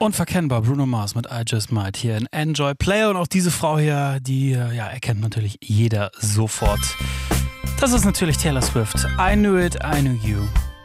Unverkennbar, Bruno Mars mit I Just Might hier in Enjoy Play. Und auch diese Frau hier, die erkennt natürlich jeder sofort. Das ist natürlich Taylor Swift. I Knew It, I Knew You.